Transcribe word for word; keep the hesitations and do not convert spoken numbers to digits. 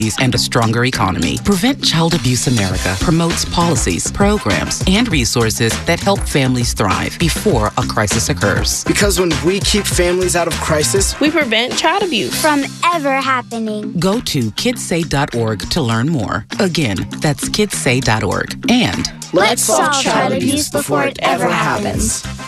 and a stronger economy. Prevent Child Abuse America promotes policies, programs, and resources that help families thrive before a crisis occurs. Because when we keep families out of crisis, we prevent child abuse from ever happening. Go to kids say dot org to learn more. Again, that's kids say dot org. And let's solve child abuse before it ever happens.